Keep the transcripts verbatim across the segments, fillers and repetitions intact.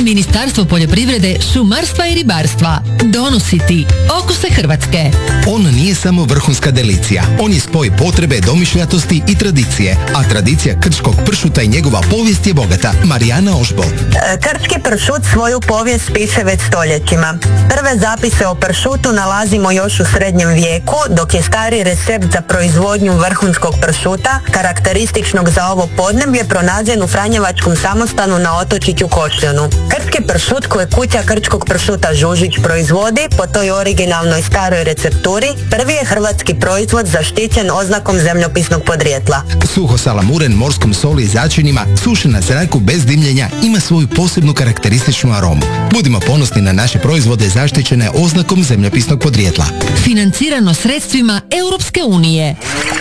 Ministarstvo poljoprivrede, šumarstva i ribarstva. Donosi ti okuse Hrvatske. On nije samo vrhunska delicija. On je spoj potrebe, domišljatosti i tradicije. A tradicija krčkog pršuta i njegova povijest je bogata. Marijana Ožbolt. Krčki pršut svoju povijest piše već stoljećima. Prve zapise o pršutu nalazimo još u srednjem vijeku, dok je stari recept za proizvodnju vrhunskog pršuta, karakterističnog za ovo podneblje, pronađen u franjevačkom samostanu na otočiću Košljanu. Krčki pršut koje kuća krčkog pršuta Žužić proizvodi po toj originalnoj staroj recepturi, prvi je hrvatski proizvod zaštićen oznakom zemljopisnog podrijetla. Suho salamuren morskom soli i začinima, sušen na zraku bez dimljenja, ima svoju posebnu karakterističnu aromu. Budimo ponosni na naše proizvode zaštićene oznakom zemljopisnog podrijetla. Financirano sredstvima Europske unije.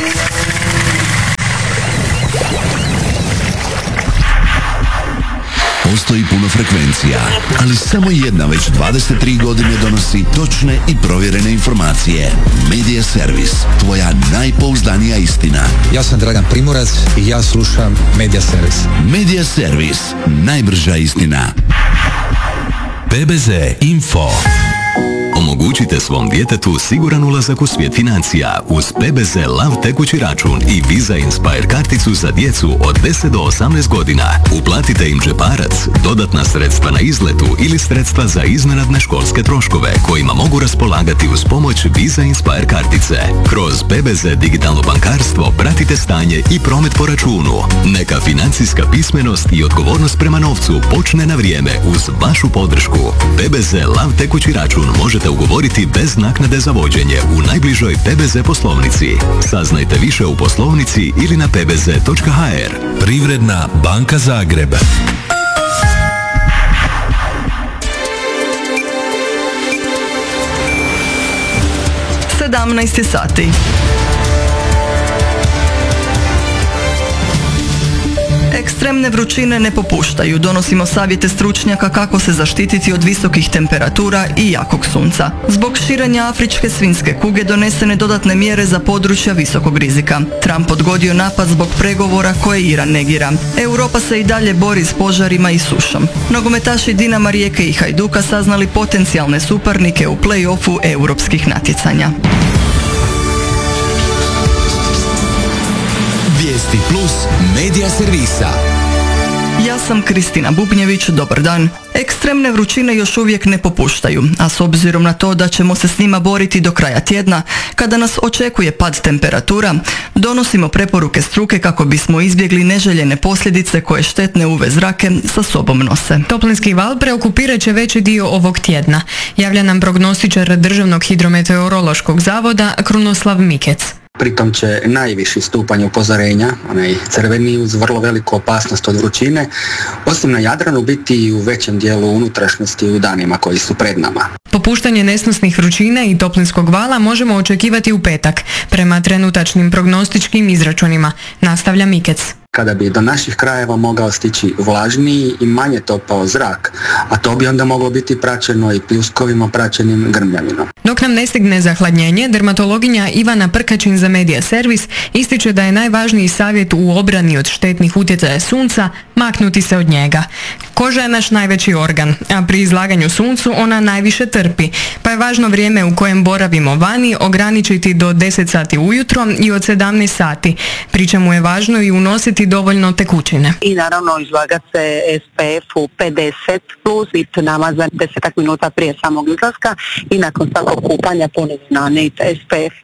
Postoji puno frekvencija, ali samo jedna već dvadeset tri godine donosi točne i provjerene informacije. Medija Servis, tvoja najpouzdanija istina. Ja sam Dragan Primorac i ja slušam Medija Servis. Medija Servis, najbrža istina. P B Z Info. Omogućite svom djetetu siguran ulazak u svijet financija uz P B Z Lav tekući račun i Visa Inspire karticu za djecu od deset do osamnaest godina. Uplatite im džeparac, dodatna sredstva na izletu ili sredstva za iznenadne školske troškove kojima mogu raspolagati uz pomoć Visa Inspire kartice. Kroz P B Z digitalno bankarstvo pratite stanje i promet po računu. Neka financijska pismenost i odgovornost prema novcu počne na vrijeme uz vašu podršku. P B Z Lav tekući račun možete ugovoriti bez naknade za vođenje u najbližoj P B Z poslovnici. Saznajte više u poslovnici ili na p b z točka h r. Privredna banka Zagreb. sedamnaest je sati. Ekstremne vrućine ne popuštaju. Donosimo savjete stručnjaka kako se zaštititi od visokih temperatura i jakog sunca. Zbog širenja afričke svinjske kuge donesene dodatne mjere za područja visokog rizika. Trump odgodio napad zbog pregovora koje Iran negira. Europa se i dalje bori s požarima i sušom. Nogometaši Dinama, Rijeke i Hajduka saznali potencijalne suparnike u play-offu europskih natjecanja. Vijesti plus medija servisa. Ja sam Kristina Bubnjević, dobar dan. Ekstremne vrućine još uvijek ne popuštaju, a s obzirom na to da ćemo se s njima boriti do kraja tjedna, kada nas očekuje pad temperatura, donosimo preporuke struke kako bismo izbjegli neželjene posljedice koje štetne U V zrake sa sobom nose. Toplinski val preokupirat će veći dio ovog tjedna, javlja nam prognostičar Državnog hidrometeorološkog zavoda Krunoslav Mikec. Pritom će najviši stupanj upozorenja, onaj crveni uz vrlo veliku opasnost od vrućine, osim na Jadranu biti i u većem dijelu unutrašnjosti u danima koji su pred nama. Popuštanje nesnosnih vrućina i toplinskog vala možemo očekivati u petak, prema trenutačnim prognostičkim izračunima, nastavlja Mikec. Kada bi do naših krajeva mogao stići vlažniji i manje topao zrak, a to bi onda moglo biti praćeno i pljuskovima praćenim grmljavinom. Dok nam ne stigne zahladnjenje, dermatologinja Ivana Prkačin za Medija Servis ističe da je najvažniji savjet u obrani od štetnih utjecaja sunca maknuti se od njega. Koža je naš najveći organ, a pri izlaganju suncu ona najviše trpi, pa je važno vrijeme u kojem boravimo vani ograničiti do deset sati ujutro i od sedamnaest sati, pri čemu je važno i unositi dovoljno tekućine. I naravno izlagati se S P F-u pedeset plus, biti namazan desetak minuta prije samog izlaska i nakon svakog kupanja ponovno nanijeti S P F.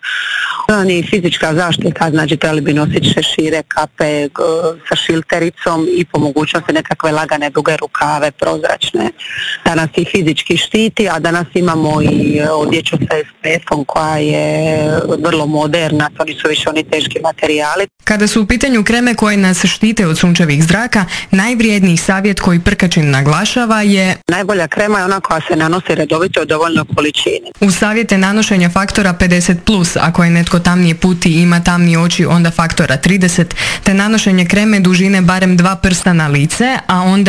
I fizička zaštita, znači trebali bi nositi šešire, kape sa šiltericom i po mogućnosti nekakve lagane duge rukave, prozračne, da nas i fizički štiti, a danas imamo i odjeću sa S P F-om koja je vrlo moderna, to nisu više oni teški materijali. Kada su u pitanju kreme koje nas štite od sunčevih zraka, najvrijedniji savjet koji Prkačin naglašava je: najbolja krema je ona koja se nanosi redovito u dovoljnoj količini. U savjete nanošenja faktora pedeset plus, ako je netko tamnije puti i ima tamnije oči, onda faktora trideset, te nanošenje kreme dužine barem dva prsta na lice, a onda i nešto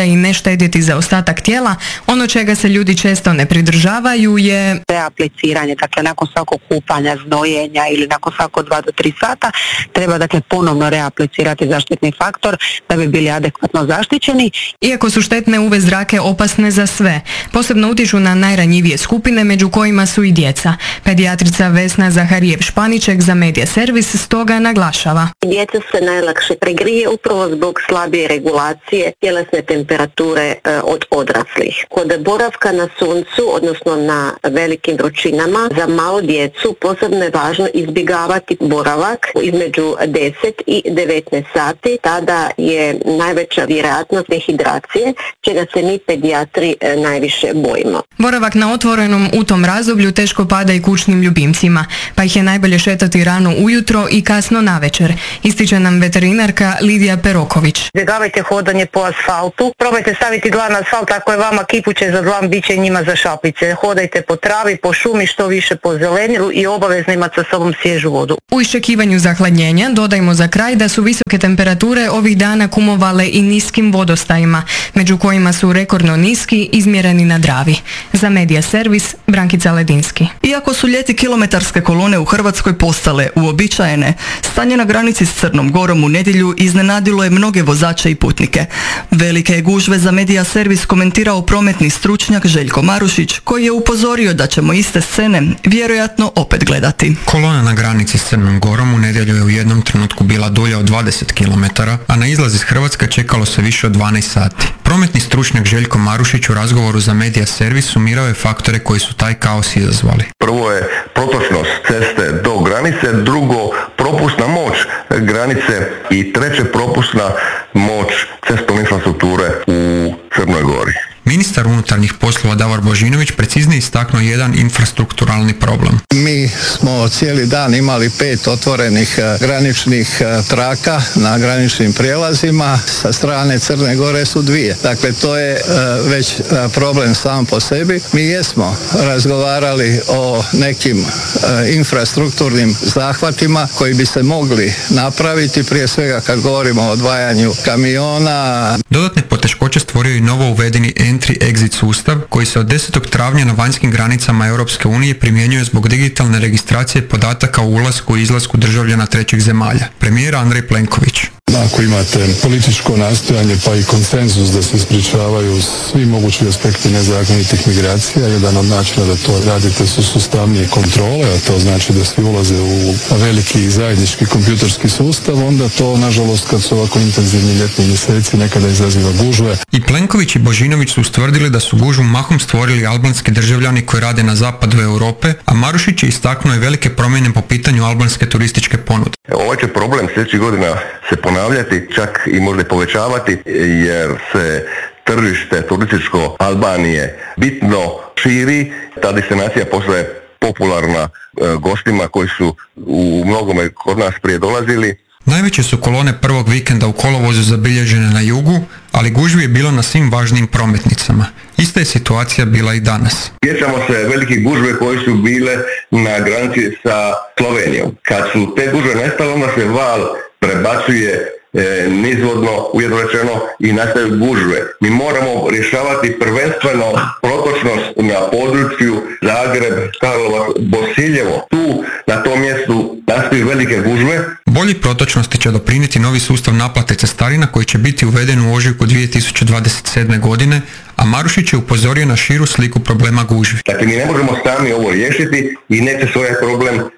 štedjeti za ostatak tijela, ono čega se ljudi često ne pridržavaju je reapliciranje, dakle nakon svakog kupanja, znojenja ili nakon svakog dva do tri sata treba dakle ponovno reaplicirati zaštitni faktor da bi bili adekvatno zaštićeni. Iako su štetne U V zrake opasne za sve, posebno utiču na najranjivije skupine među kojima su i djeca. Pedijatrica Vesna Zaharijev-Španiček za Media Servis stoga naglašava. Djeca se najlakše pregrije upravo zbog slabije regulacije tjelesne temperature e, od odraslih. Kod boravka na suncu, odnosno na velikim vrućinama, za malu djecu posebno je važno izbjegavati boravak između deset i devetnaest sati. Tada je najveća vjerojatnost dehidracije, čega se mi pedijatri e, najviše bojimo. Boravak na otvorenom u tom razdoblju teško pada i kućnim ljubimcima, pa ih je najbolje šetati rano ujutro i kasno navečer, ističe nam veterinarka Lidija Peroković. Izbjegavajte hodanje po asfaltu, probajte staviti dlan na asfalt, ako je vama kipuće za dlan, bit će njima za šapice. Hodajte po travi, po šumi, što više po zelenilu i obavezno imati sa sobom svježu vodu. U iščekivanju zahladnjenja dodajmo za kraj da su visoke temperature ovih dana kumovale i niskim vodostajima, među kojima su rekordno niski izmjereni na Dravi. Za Media Servis, Brankica Ledinski. Iako su ljeti kilometarske kolone u Hrvatskoj postale uobičajene, stanje na granici s Crnom Gorom u nedjelju iznenadilo je mnoge vozače i putnike. Velike je gužve za Media Servis komentirao prometni stručnjak Željko Marušić, koji je upozorio da ćemo iste scene vjerojatno opet gledati. Kolona na granici s Crnom Gorom u nedjelju je u jednom trenutku bila dulja od dvadeset kilometara, a na izlaz iz Hrvatske čekalo se više od dvanaest sati. Prometni stručnjak Željko Marušić u razgovoru za Media Servis sumirao je faktore koji su taj kaos izazvali. Prvo je protočnost ceste do granice, drugo propusna moć granice i treće propusna moć cestovne infrastrukture u Crnoj Gori. Ministar unutarnjih poslova Davor Božinović preciznije istaknuo jedan infrastrukturalni problem. Mi smo cijeli dan imali pet otvorenih graničnih traka na graničnim prijelazima, sa strane Crne Gore su dvije. Dakle, to je već problem sam po sebi. Mi jesmo razgovarali o nekim infrastrukturnim zahvatima koji bi se mogli napraviti, prije svega kad govorimo o odvajanju kamiona. Dodatne poteškoće stvorio i novo uvedeni entry-exit sustav koji se od desetog travnja na vanjskim granicama Europske unije primjenjuje zbog digitalne registracije podataka o ulasku i izlasku državljana trećih zemalja. Premijer Andrej Plenković. Ako imate političko nastojanje pa i konsenzus da se sprječavaju svi mogući aspekti nezakonitih migracija, jedan od načina da to radite su sustavnije kontrole, a to znači da svi ulaze u veliki zajednički kompjuterski sustav, onda to nažalost kad su ovako intenzivni ljetni mjeseci nekada izaziva gužve. I Plenković i Božinović su ustvrdili da su gužvu mahom stvorili albanski državljani koji rade na zapadu Europe, a Marušić je istaknuo i velike promjene po pitanju albanske turističke ponude. Ovaj će problem sljedećih godina se ponavljati, čak i možda povećavati, jer se tržište turističko Albanije bitno širi, ta destinacija postaje popularna gostima koji su u mnogome kod nas prije dolazili. Najveće su kolone prvog vikenda u kolovozu zabilježene na jugu, ali gužvi je bilo na svim važnijim prometnicama. Ista je situacija bila i danas. Sjećamo se velikih gužve koje su bile na granici sa Slovenijom. Kad su te gužve nestale, onda se val prebacuje e, nizvodno, ujedno rečeno, i nastaju gužve. Mi moramo rješavati prvenstveno protočnost na području Zagreb, Karlovac, Bosiljevo. Tu, na tom mjestu, nastaju velike gužve. Bolji protočnosti će doprinijeti novi sustav naplate cestarina koji će biti uveden u ožujku dvije tisuće dvadeset sedme. godine, a Marušić je upozorio na širu sliku problema gužvi. Dakle, mi ne možemo sami ovo riješiti i neće svoj problem e,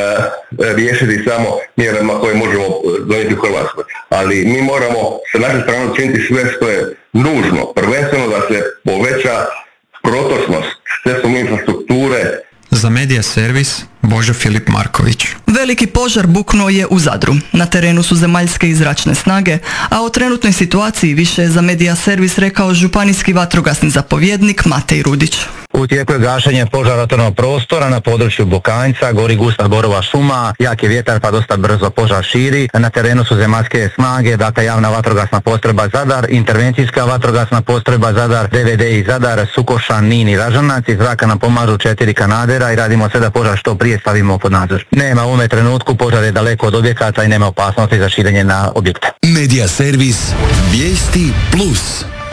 riješiti samo mjerama koje možemo donijeti u Hrvatskoj. Ali mi moramo sa naše strane učiniti sve što je nužno. Prvenstveno da se poveća protočnost cestovne infrastrukture. Za Media Servis, Božo Filip Marković. Veliki požar buknuo je u Zadru. Na terenu su zemaljske i zračne snage, a o trenutnoj situaciji više je za Media Servis rekao županijski vatrogasni zapovjednik Matej Rudić. U tijeku je gašenje požara otvorenog prostora na području Bokanjca, gori gusta borova šuma, jak je vjetar pa dosta brzo požar širi. Na terenu su zemaljske snage, dakle javna vatrogasna postrojba Zadar, intervencijska vatrogasna postrojba Zadar, D V D i Zadar, Sukošan, Nin i Ražanac. Iz zraka nam pomažu četiri kanadera i radimo sve da požar što prije stavimo pod nadzor. Nema u ovome trenutku, požar je daleko od objekata i nema opasnosti za širenje na objekte. Media Servis, vijesti plus.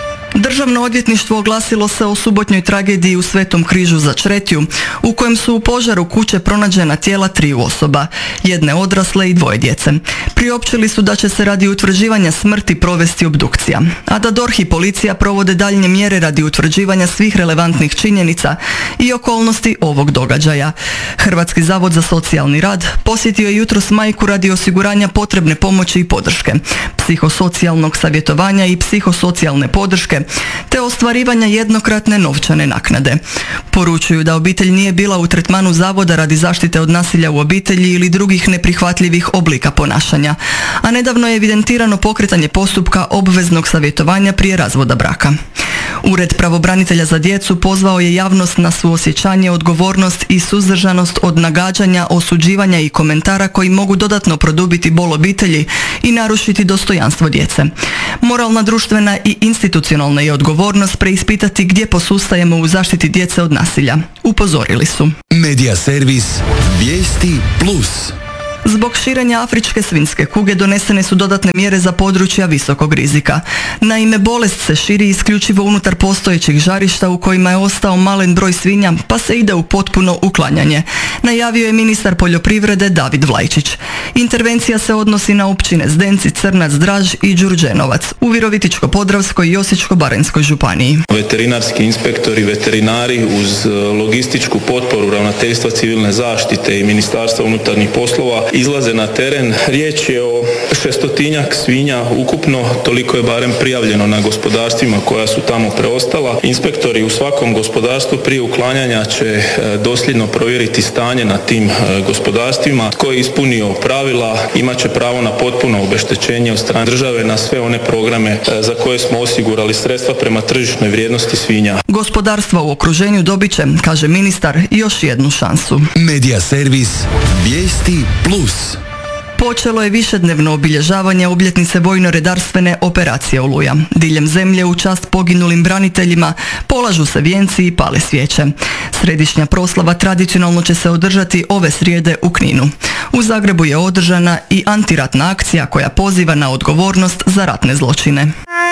Državno odvjetništvo oglasilo se o subotnjoj tragediji u Svetom Križu za Čretju, u kojem su u požaru kuće pronađena tijela triju osoba, jedne odrasle i dvoje djece. Priopćili su da će se radi utvrđivanja smrti provesti obdukcija, a da D O R H i policija provode daljnje mjere radi utvrđivanja svih relevantnih činjenica i okolnosti ovog događaja. Hrvatski zavod za socijalni rad posjetio je jutros majku radi osiguranja potrebne pomoći i podrške, psihosocijalnog savjetovanja i psihosocijalne podrške, te ostvarivanja jednokratne novčane naknade. Poručuju da obitelj nije bila u tretmanu zavoda radi zaštite od nasilja u obitelji ili drugih neprihvatljivih oblika ponašanja, a nedavno je evidentirano pokretanje postupka obveznog savjetovanja prije razvoda braka. Ured pravobranitelja za djecu pozvao je javnost na suosjećanje, odgovornost i suzdržanost od nagađanja, osuđivanja i komentara koji mogu dodatno produbiti bol obitelji i narušiti dostojanstvo djece. Moralna, društvena i institucionalna je odgovornost preispitati gdje posustajemo u zaštiti djece od nasilja. Upozorili su. Medija servis Vijesti plus. Zbog širenja afričke svinjske kuge donesene su dodatne mjere za područja visokog rizika. Naime, bolest se širi isključivo unutar postojećih žarišta u kojima je ostao malen broj svinja, pa se ide u potpuno uklanjanje, najavio je ministar poljoprivrede David Vlajčić. Intervencija se odnosi na općine Zdenci, Crnac, Draž i Đurđenovac u Virovitičko-podravskoj i Osječko-baranjskoj županiji. Veterinarski inspektori, veterinari uz logističku potporu Ravnateljstva civilne zaštite i Ministarstva unutarnjih poslova izlaze na teren. Riječ je o šestotinjak svinja ukupno, toliko je barem prijavljeno na gospodarstvima koja su tamo preostala. Inspektori u svakom gospodarstvu prije uklanjanja će dosljedno provjeriti stanje na tim gospodarstvima. Tko je ispunio pravila imat će pravo na potpuno obeštećenje od strane države na sve one programe za koje smo osigurali sredstva prema tržišnoj vrijednosti svinja. Gospodarstva u okruženju dobit će, kaže ministar, još jednu šansu. Medija servis Vijesti plus. Počelo je višednevno obilježavanje obljetnice vojno-redarstvene operacije Oluja. Diljem zemlje u čast poginulim braniteljima polažu se vijenci i pale svijeće. Središnja proslava tradicionalno će se održati ove srijede u Kninu. U Zagrebu je održana i antiratna akcija koja poziva na odgovornost za ratne zločine.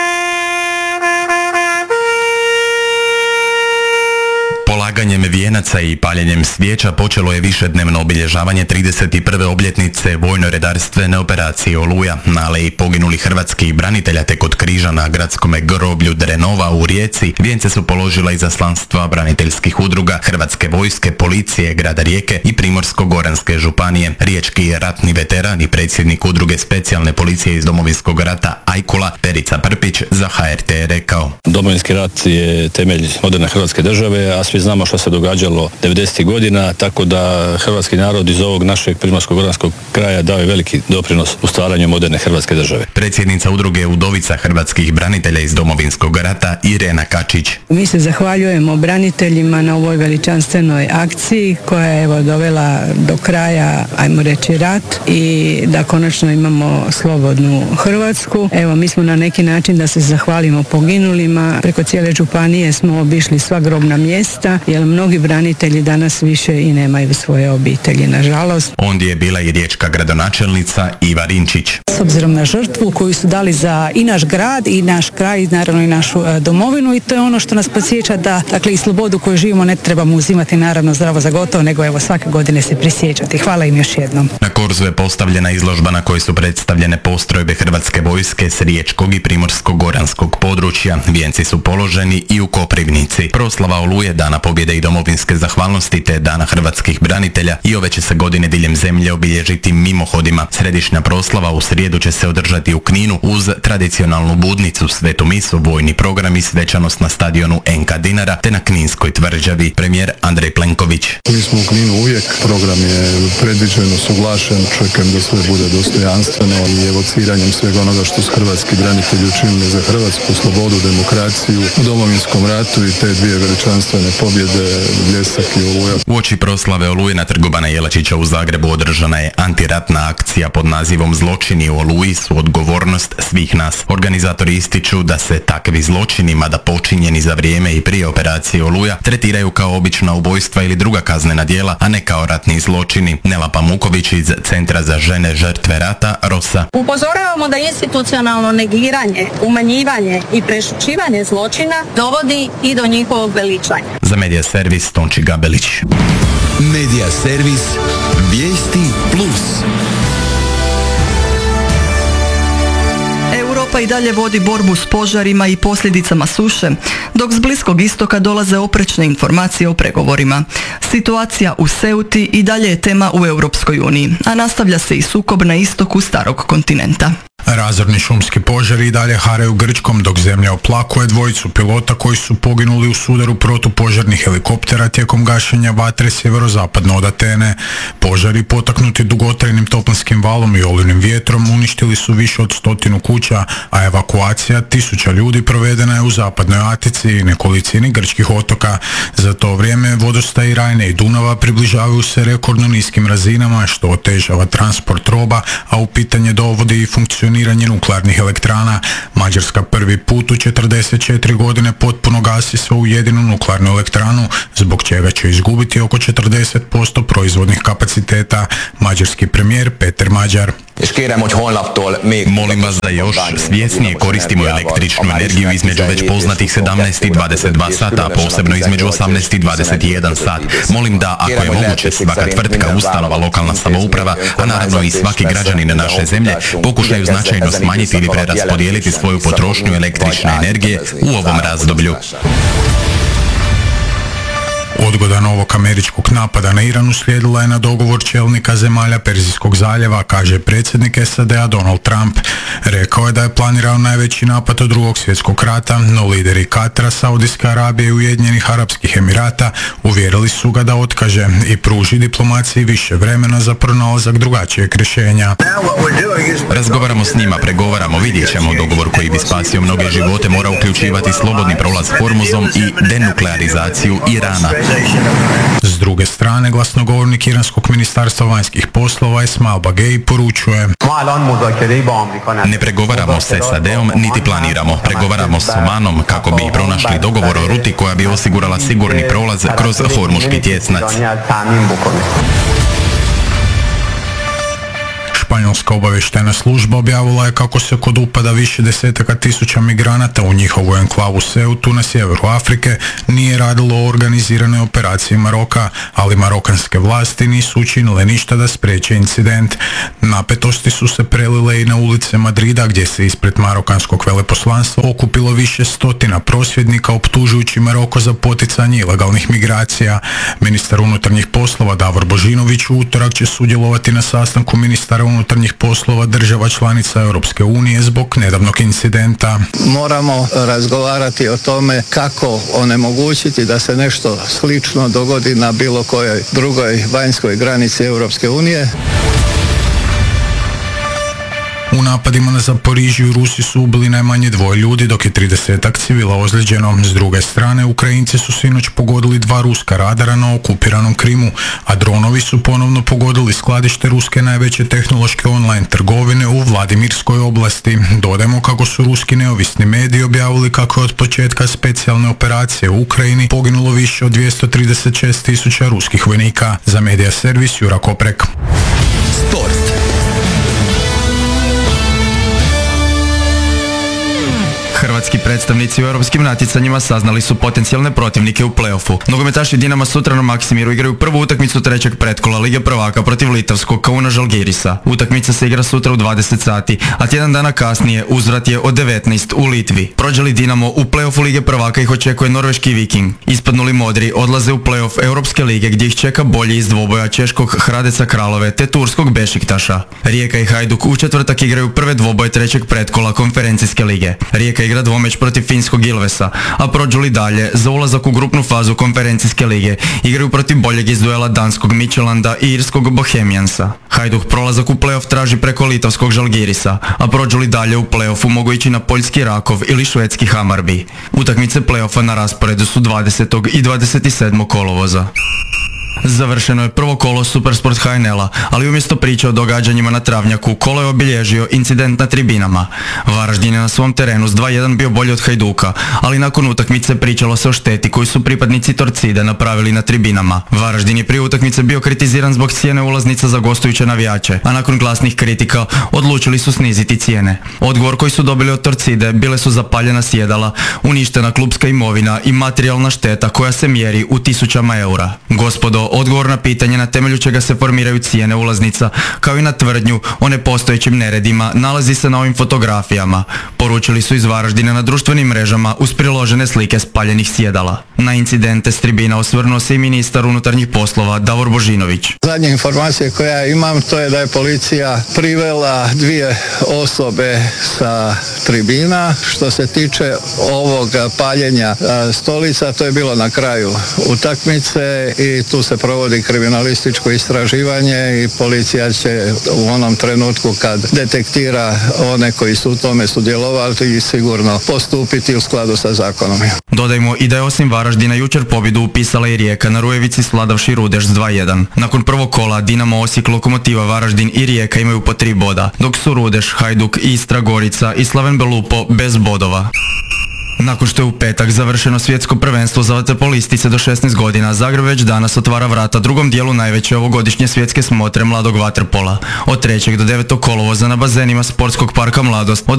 Polaganjem vijenaca i paljenjem svijeća počelo je višednevno obilježavanje trideset prve obljetnice vojno-redarstvene operacije Oluja na aleji poginulih hrvatskih branitelja te kod križa na gradskome groblju Drenova u Rijeci. Vijence su položila izaslanstva braniteljskih udruga, Hrvatske vojske, policije, grada Rijeke i Primorsko-goranske županije. Riječki ratni veteran i predsjednik udruge specijalne policije iz Domovinskog rata Ajkula Perica Prpić za H R T je rekao: Domovinski rat je temelj moderne Hrvatske države, a svi znamo što se događalo devedesetih godina, tako da hrvatski narod iz ovog našeg primorsko-goranskog kraja dao je veliki doprinos u stvaranju moderne Hrvatske države. Predsjednica udruge Udovica hrvatskih branitelja iz Domovinskog rata Irena Kačić. Mi se zahvaljujemo braniteljima na ovoj veličanstvenoj akciji koja je evo dovela do kraja, ajmo reći, rat i da konačno imamo slobodnu Hrvatsku. Evo, mi smo na neki način da se zahvalimo poginulima. Preko cijele županije smo obišli sva grobna mjesta, jer mnogi branitelji danas više i nemaju svoje obitelji, nažalost. Ondje je bila i riječka gradonačelnica Iva Rinčić. S obzirom na žrtvu koju su dali za i naš grad i naš kraj, naravno i našu e, domovinu, i to je ono što nas podsjeća da, dakle, i slobodu koju živimo ne trebamo uzimati naravno zdravo za gotovo, nego evo svake godine se prisjećati. Hvala im još jednom. Na Korzu je postavljena izložba na kojoj su predstavljene postrojbe Hrvatske vojske s riječkog i primorsko-goranskog područja. Vijenci su položeni i u Koprivnici. Proslava Oluje, Dana pobjede i domovinske zahvalnosti te Dana hrvatskih branitelja i ove će se godine diljem zemlje obilježiti mimohodima. Središnja proslava u srijedu će se održati u Kninu uz tradicionalnu budnicu, svetu misu, vojni program i svečanost na stadionu N K Dinara te na Kninskoj tvrđavi. Premijer Andrej Plenković. Mi smo u Kninu uvijek, program je predviđeno, suglašen, čekam da sve bude dostojanstveno i evociranjem svega onoga što su hrvatski branitelji učinili za hrvatsku slobodu, demokraciju u Domovinskom ratu i te dvije veličanstvene pobjede Bljesak i Oluja. Uoči proslave Oluje na Trgu Bana Jelačića u Zagrebu održana je antiratna akcija pod nazivom Zločini u Oluji su odgovornost svih nas. Organizatori ističu da se takvi zločini, mada počinjeni za vrijeme i prije operacije Oluja, tretiraju kao obična ubojstva ili druga kaznena djela, a ne kao ratni zločini. Nela Pamuković iz Centra za žene žrtve rata Rosa. Upozoravamo da institucionalno negiranje, umanjivanje i prešućivanje zločina dovodi i do njihovog veličanja. Za Medija servis Tonči Gabelić. Medija servis Vijesti plus. Europa i dalje vodi borbu s požarima i posljedicama suše, dok s Bliskog istoka dolaze oprečne informacije o pregovorima. Situacija u Ceuti i dalje je tema u Europskoj uniji, a nastavlja se i sukob na istoku starog kontinenta. Razorni šumski požari i dalje haraju Grčkom, dok zemlja oplakuje dvojicu pilota koji su poginuli u sudaru protupožarnih helikoptera tijekom gašenja vatre sjeverozapadno od Atene. Požari potaknuti dugotrajnim toplinskim valom i olujnim vjetrom uništili su više od stotinu kuća, a evakuacija tisuća ljudi provedena je u zapadnoj Atici i nekolicini grčkih otoka. Za to vrijeme vodostaji Rajne i Dunava približavaju se rekordno niskim razinama, što otežava transport roba, a u pitanje dovodi i funkcioniranje nuklearnih elektrana. Mađarska prvi put u četrdeset četiri godine potpuno gasi svoju jedinu nuklearnu elektranu, zbog čega će izgubiti oko četrdeset posto proizvodnih kapaciteta. Mađarski premijer Peter Magyar. Molim vas da još svjesnije koristimo električnu energiju između već poznatih sedamnaest i dvadeset dva sata, a posebno između osamnaest i dvadeset jedan sat. Molim da, ako je moguće, svaka tvrtka, ustanova, lokalna samouprava, a naravno i svaki građanin naše zemlje, pokušaju značajno smanjiti ili preraspodijeliti svoju potrošnju električne energije u ovom razdoblju. Odgoda novog američkog napada na Iran uslijedila je na dogovor čelnika zemalja Perzijskog zaljeva, kaže predsjednik S A D-a Donald Trump. Rekao je da je planirao najveći napad od drugog svjetskog rata, no lideri Katara, Saudijske Arabije i Ujedinjenih Arapskih Emirata uvjerili su ga da otkaže i pruži diplomaciji više vremena za pronalazak drugačijeg rješenja. Razgovaramo s njima, pregovaramo, vidjet ćemo. Dogovor koji bi spasio mnoge živote mora uključivati slobodni prolaz Hormuzom i denuklearizaciju Irana. S druge strane, glasnogovornik iranskog ministarstva vanjskih poslova Esmail Bagei poručuje: Ne pregovaramo s S A D-om, niti planiramo. Pregovaramo s Omanom kako bi pronašli dogovor o ruti koja bi osigurala sigurni prolaz kroz Hormuški tjesnac. Španjolska obavještajna služba objavila je kako se kod upada više desetaka tisuća migranata u njihovu enklavu Ceutu na sjeveru Afrike nije radilo o organiziranoj operaciji Maroka, ali marokanske vlasti nisu učinile ništa da spriječe incident. Napetosti su se prelile i na ulice Madrida, gdje se ispred marokanskog veleposlanstva okupilo više stotina prosvjednika optužujući Maroko za poticanje ilegalnih migracija. Ministar unutarnjih poslova Davor Božinović u utorak će sudjelovati na sastanku ministara unutarnjih poslova država članica Europske unije zbog nedavnog incidenta. Moramo razgovarati o tome kako onemogućiti da se nešto slično dogodi na bilo kojoj drugoj vanjskoj granici Europske unije. U napadima na Zaporižju Rusi su ubili najmanje dvoje ljudi, dok je tridesetak civila ozlijeđeno. S druge strane, Ukrajinci su sinoć pogodili dva ruska radara na okupiranom Krimu, a dronovi su ponovno pogodili skladište ruske najveće tehnološke online trgovine u Vladimirskoj oblasti. Dodajmo kako su ruski neovisni mediji objavili kako je od početka specijalne operacije u Ukrajini poginulo više od dvjesto trideset šest tisuća ruskih vojnika. Za Medija servis Jura Koprek. Sport. Hrvatski predstavnici u europskim natjecanjima saznali su potencijalne protivnike u play-offu. Nogometaši Dinama sutra na Maksimiru igraju prvu utakmicu trećeg pretkola Lige prvaka protiv litavskog Kauno Žalgirisa. Utakmica se igra sutra u dvadeset sati, a tjedan dana kasnije uzvrat je od devetnaest u Litvi. Prođe li Dinamo u play-offu Lige prvaka ih očekuje norveški Viking. Ispadnuli modri odlaze u play-off Europske lige gdje ih čeka bolji iz dvoboja češkog Hradeca Kralove te turskog Bešiktaša. Rijeka i Hajduk u četvrtak igraju prve dvoboje trećeg pretkola konferencijske lige. Rijeka i igra dvomeć protiv finskog Ilvesa, a prođu li dalje, za ulazak u grupnu fazu konferencijske lige igraju protiv boljeg iz duela danskog Midtjylanda i irskog Bohemiansa. Hajduk prolazak u play-off traži preko litovskog Žalgirisa, a prođu li dalje u play-offu mogu ići na poljski Rakov ili švedski Hammarby. Utakmice play-offa na rasporedu su dvadesetog i dvadeset sedmog kolovoza. Završeno je prvo kolo Supersport H N L-a, ali umjesto priče o događanjima na travnjaku, kolo je obilježio incident na tribinama. Varaždin je na svom terenu s dva jedan bio bolji od Hajduka, ali nakon utakmice pričalo se o šteti koju su pripadnici Torcide napravili na tribinama. Varaždin je prije utakmice bio kritiziran zbog cijene ulaznica za gostujuće navijače, a nakon glasnih kritika odlučili su sniziti cijene. Odgovor koji su dobili od Torcide bile su zapaljena sjedala, uništena klupska imovina i materijalna šteta koja se mjeri u tisućama eura. Gospodo, odgovor na pitanje na temelju čega se formiraju cijene ulaznica, kao i na tvrdnju o nepostojećim neredima, nalazi se na ovim fotografijama. Poručili su iz Varaždina na društvenim mrežama uz priložene slike spaljenih sjedala. Na incidente s tribina osvrnuo se i ministar unutarnjih poslova Davor Božinović. Zadnje informacije koje ja imam to je da je policija privela dvije osobe sa tribina. Što se tiče ovog paljenja stolica, to je bilo na kraju utakmice i tu se provodi kriminalističko istraživanje i policija će u onom trenutku kad detektira one koji su u tome sudjelovali i sigurno postupiti u skladu sa zakonom. Dodajmo i da je osim Varaždina jučer pobjedu upisala i Rijeka na Rujevici sladavši Rudeš s dva jedan. Nakon prvog kola Dinamo, Osijek, Lokomotiva, Varaždin i Rijeka imaju po tri boda, dok su Rudeš, Hajduk, Istra, Gorica i Slaven Belupo bez bodova. Nakon što je u petak završeno svjetsko prvenstvo za vaterpolistice do šesnaest godina, Zagreb već danas otvara vrata drugom dijelu najveće ovogodišnje svjetske smotre mladog vaterpola. Od trećeg do devetog kolovoza na bazenima Sportskog parka Mladost